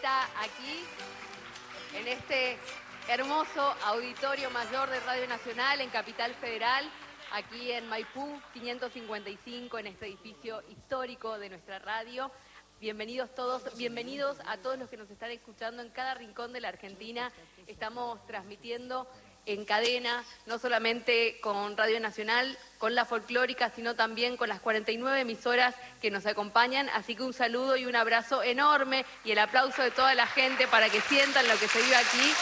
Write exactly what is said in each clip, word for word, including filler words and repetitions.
vuelta aquí, en este hermoso auditorio mayor de Radio Nacional en Capital Federal, aquí en Maipú quinientos cincuenta y cinco, en este edificio histórico de nuestra radio. Bienvenidos todos, bienvenidos a todos los que nos están escuchando en cada rincón de la Argentina. Estamos transmitiendo en cadena, no solamente con Radio Nacional, con la folclórica, sino también con las cuarenta y nueve emisoras que nos acompañan. Así que un saludo y un abrazo enorme y el aplauso de toda la gente para que sientan lo que se vive aquí,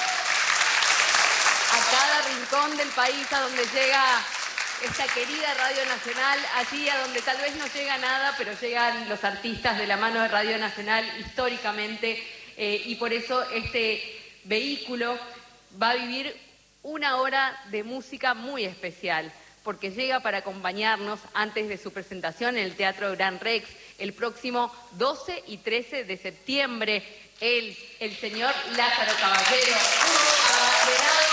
a cada rincón del país a donde llega esta querida Radio Nacional, allí a donde tal vez no llega nada, pero llegan los artistas de la mano de Radio Nacional históricamente, eh, y por eso este vehículo va a vivir una hora de música muy especial, porque llega para acompañarnos antes de su presentación en el Teatro Gran Rex el próximo doce y trece de septiembre, él, el señor Lázaro Caballero, un abanderado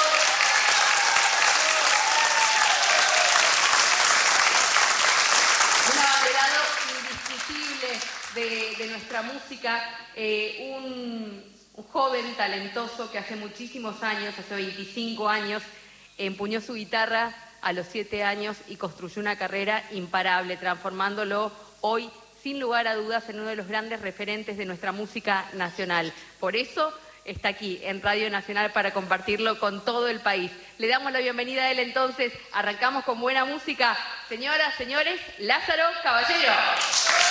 un abanderado indiscutible de, de nuestra música, eh, un... Un joven talentoso que hace muchísimos años, hace veinticinco años, empuñó su guitarra a los siete años y construyó una carrera imparable, transformándolo hoy, sin lugar a dudas, en uno de los grandes referentes de nuestra música nacional. Por eso está aquí, en Radio Nacional, para compartirlo con todo el país. Le damos la bienvenida a él entonces. Arrancamos con buena música. Señoras, señores, Lázaro Caballero.